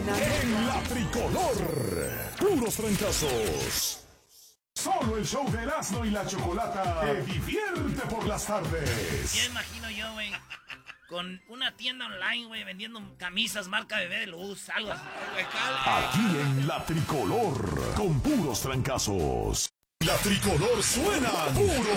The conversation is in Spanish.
En la Tricolor, puros trancazos. Solo el show de Erasmo y la Chocolata te divierte por las tardes. Ya imagino yo, güey, con una tienda online, güey, vendiendo camisas marca Bebé de Luz, algo así. Aquí en la Tricolor, con puros trancazos. La Tricolor suena puros